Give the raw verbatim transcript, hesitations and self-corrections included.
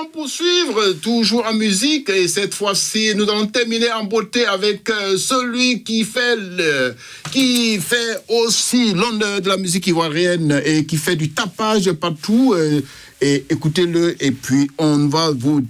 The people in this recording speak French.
allons poursuivre, toujours en musique, et cette fois-ci, nous allons terminer en beauté avec euh, celui qui fait, le, qui fait aussi l'honneur de la musique ivoirienne et qui fait du tapage partout. Euh, et écoutez-le, et puis on va vous